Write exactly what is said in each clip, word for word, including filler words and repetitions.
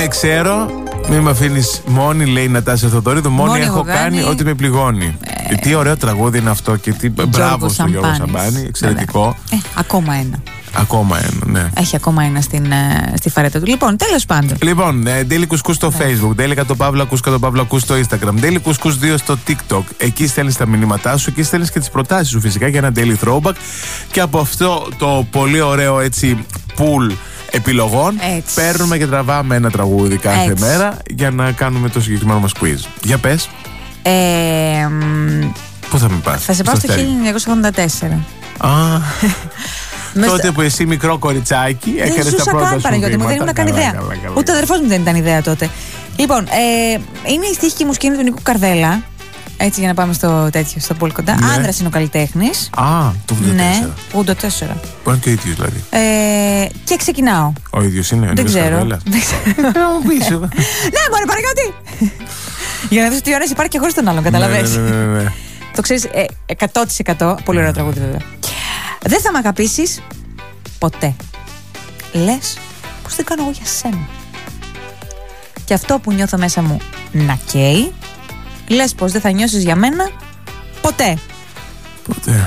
Ξέρω, μην με αφήνεις μόνη, λέει η Νατάσια Θοδωρίδου. Μόνη, μόνη έχω κάνει, κάνει ό,τι με πληγώνει. Ε, τι ωραίο τραγούδι είναι αυτό και τι μπράβο στον Γιώργο Σαμπάνη. Εξαιρετικό. Ε, ακόμα ένα. Ακόμα ένα, ναι. Έχει ακόμα ένα στην, στη φαρέτα του. Λοιπόν, τέλος πάντων. Λοιπόν, Daily Couscous στο Facebook, Daily Κατοπαύλα Κούς Κατοπαύλα Κούς στο Instagram, Daily Couscous δύο στο TikTok. Εκεί στέλνεις τα μηνύματά σου, εκεί στέλνεις και τις προτάσεις σου φυσικά για ένα daily throwback. Και από αυτό το πολύ ωραίο έτσι pool επιλογών έτσι. Παίρνουμε και τραβάμε ένα τραγούδι κάθε έτσι. Μέρα για να κάνουμε το συγκεκριμένο μας quiz. Για πες. Ε, Πού θα με πας? Θα σε πάω στο χίλια εννιακόσια ογδόντα τέσσερα. Α, τότε που εσύ μικρό κοριτσάκι έκανες τα πρώτα σου βήματα. Μου δεν ήμουν καν ιδέα. Ούτε ο αδερφός μου δεν ήταν ιδέα τότε. Λοιπόν, ε, είναι η στίχη και η μουσική του Νίκου Καρδέλα. Έτσι για να πάμε στο τέτοιο, στο πολύ κοντά. Ναι. Άνδρας είναι ο καλλιτέχνης. Α, το ογδόντα τέσσερα. Ναι, ογδόντα τέσσερα. Που είναι και ο ίδιος δηλαδή. Ε, και ξεκινάω. Ο ίδιος είναι, ο δεν ξέρω. Δεν ξέρω. μου πεις. Ναι, μωρέ, Παναγιώτη. Για να δεις τι ωραίες υπάρχει και χωρίς τον άλλον, καταλαβαίνεις. Ναι, ναι, ναι, ναι. Το ξέρεις ε, εκατό τοις εκατό. Πολύ ωραίο τραγούδι βέβαια. Δεν θα μ' αγαπήσεις ποτέ. Λες πως δεν κάνω εγώ για σένα. Και αυτό που νιώθω μέσα μου να καίει. Λες πως δεν θα νιώσεις για μένα ποτέ. Ποτέ.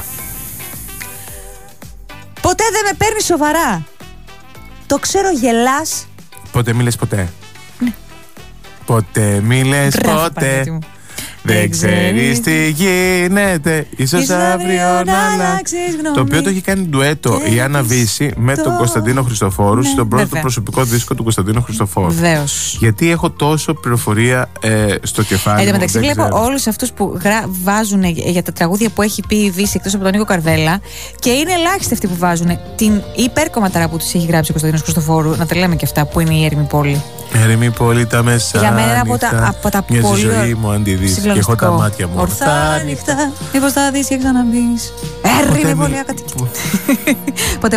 Ποτέ δεν με παίρνεις σοβαρά. Το ξέρω, γελάς. Ποτέ μη λες ποτέ. Ναι. Ποτέ μη λες ποτέ. Δεν ξέρεις τι γίνεται. Ίσως αύριο να αλλάξεις γνώμη. Το οποίο το έχει κάνει ντουέτο η Άννα Βύση με τον Κωνσταντίνο Χριστοφόρου, ναι, στον πρώτο βέβαια. προσωπικό δίσκο του Κωνσταντίνου Χριστοφόρου. Βεβαίως. Γιατί έχω τόσο πληροφορία ε, στο κεφάλι. Εν τω μεταξύ, βλέπω όλους αυτούς που γρα... βάζουν για τα τραγούδια που έχει πει η Βύση εκτός από τον Νίκο Καρδέλα, και είναι ελάχιστοι αυτοί που βάζουν την υπέρκομματάρα που τους έχει γράψει ο Κωνσταντίνος Χριστοφόρου. Να τα λέμε και αυτά, που είναι η Έρημη Πόλη. Έρημη Πόλη τα μέσα. Για μένα από τα, από τα μια πολύ ζωή μου αντιδείς και έχω τα μάτια μου ορθά νύχτα. Μήπως θα δεις και ξαναμπείς. Έρημη Πόλη ακατοικητή.